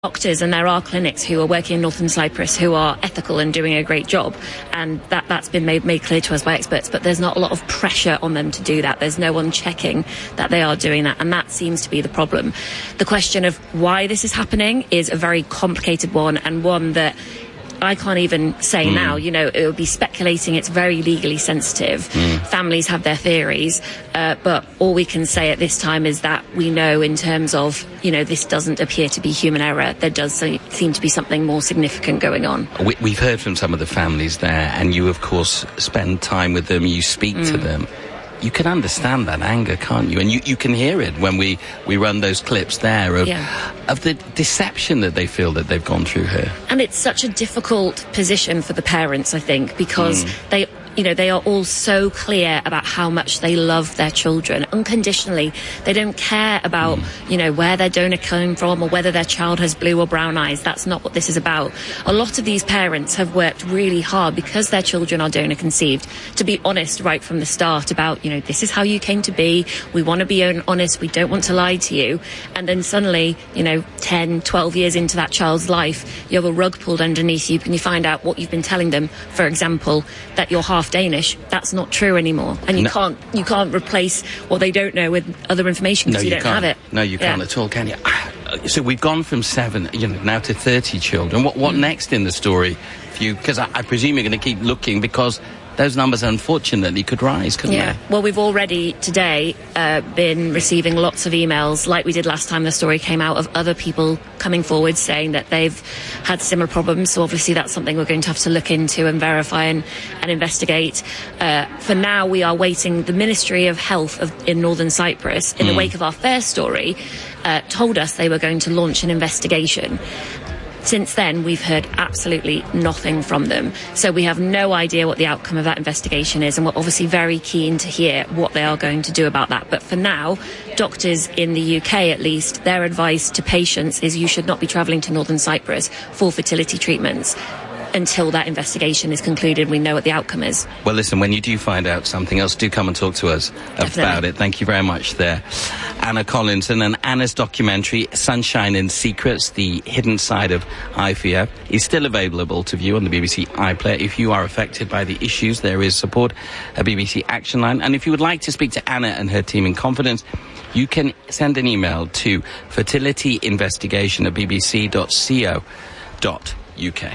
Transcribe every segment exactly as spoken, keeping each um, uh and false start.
doctors and there are clinics who are working in Northern Cyprus who are ethical and doing a great job, and that, that's been made, made clear to us by experts, but there's not a lot of pressure on them to do that. There's no one checking that they are doing that, and that seems to be the problem. The question of why this is happening is a very complicated one, and one that I can't even say mm. now. You know, it would be speculating. It's very legally sensitive. Mm. Families have their theories, uh, but all we can say at this time is that we know in terms of, you know, this doesn't appear to be human error. There does seem to be something more significant going on. We, we've heard from some of the families there, and you, of course, spend time with them, you speak mm. to them. You can understand that anger, can't you? And you, you can hear it when we, we run those clips there of, yeah. of the deception that they feel that they've gone through here. And it's such a difficult position for the parents, I think, because mm. they... You know, they are all so clear about how much they love their children unconditionally. They don't care about, mm. you know, where their donor came from or whether their child has blue or brown eyes. That's not what this is about. A lot of these parents have worked really hard because their children are donor conceived to be honest right from the start about, you know, this is how you came to be. We want to be honest. We don't want to lie to you. And then suddenly, you know, ten, twelve years into that child's life, you have a rug pulled underneath you and you find out what you've been telling them. For example, that you're half Danish. That's not true anymore, and you no. can't you can't replace what they don't know with other information because no, you, you don't can't. have it. No, you can't yeah. at all, can you? So we've gone from seven, you know, now to thirty children. What what mm. next in the story for you? Because I, I presume you're going to keep looking, because those numbers, unfortunately, could rise, couldn't yeah. they? Well, we've already today uh, been receiving lots of emails, like we did last time the story came out, of other people coming forward saying that they've had similar problems. So obviously that's something we're going to have to look into and verify and, and investigate. Uh, for now, we are waiting. The Ministry of Health of, in Northern Cyprus, in mm. the wake of our first story, uh, told us they were going to launch an investigation. Since then, we've heard absolutely nothing from them. So we have no idea what the outcome of that investigation is, and we're obviously very keen to hear what they are going to do about that. But for now, doctors in the U K, at least, their advice to patients is you should not be travelling to Northern Cyprus for fertility treatments until that investigation is concluded. We know what the outcome is. Well, listen, when you do find out something else, do come and talk to us Definitely. about it. Thank you very much there. Anna Collinson, and Anna's documentary, Sunshine and Secrets, The Hidden Side of I V F, is still available to view on the B B C iPlayer. If you are affected by the issues, there is support, a B B C Action Line. And if you would like to speak to Anna and her team in confidence, you can send an email to fertilityinvestigation at b b c dot co dot u k.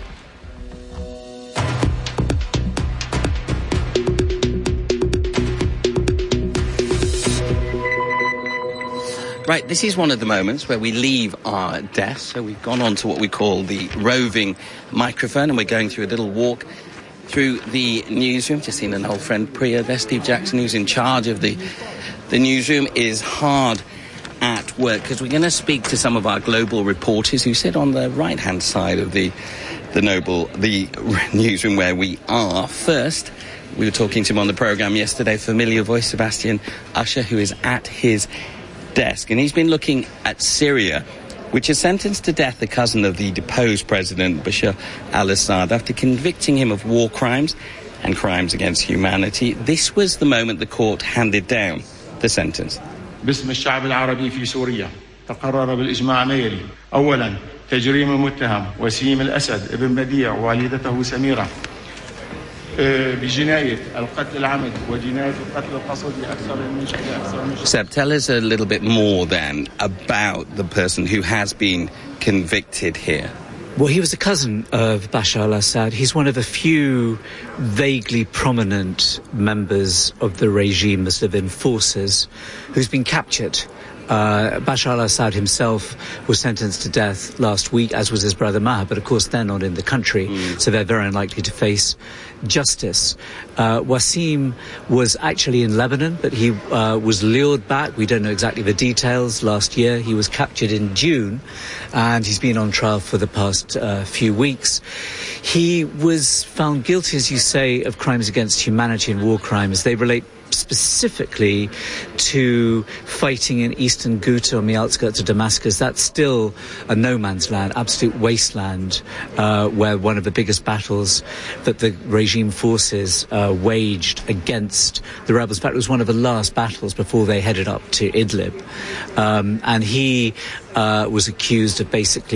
Right, this is one of the moments where we leave our desk. So we've gone on to what we call the roving microphone, and we're going through a little walk through the newsroom. Just seen an old friend, Priya there, Steve Jackson, who's in charge of the, the newsroom, is hard at work, because we're going to speak to some of our global reporters who sit on the right-hand side of the, the noble, the newsroom where we are. First, we were talking to him on the programme yesterday, familiar voice, Sebastian Usher, who is at his desk, and he's been looking at Syria, which has sentenced to death the cousin of the deposed president Bashar al-Assad after convicting him of war crimes and crimes against humanity. This was the moment the court handed down the sentence. باسم الشعب العربي في سوريا تقرر بالإجماع ما يلي. أولا تجريم المتهم وسيم الأسد ابن بديع ووالدته سميرة Seb, tell us a little bit more then about the person who has been convicted here. Well, he was a cousin of Bashar al-Assad. He's one of a few vaguely prominent members of the regime Muslim forces who's been captured. Uh, Bashar al-Assad himself was sentenced to death last week, as was his brother Maher, but of course they're not in the country, mm. so they're very unlikely to face justice. Uh, Wasim was actually in Lebanon, but he uh, was lured back. We don't know exactly the details. Last year he was captured in June, and he's been on trial for the past uh, few weeks. He was found guilty, as you say, of crimes against humanity and war crimes. They relate specifically to fighting in eastern Ghouta on the outskirts of Damascus. That's still a no man's land, absolute wasteland, uh, where one of the biggest battles that the regime forces uh, waged against the rebels. In fact, it was one of the last battles before they headed up to Idlib. Um, and he uh, was accused of basically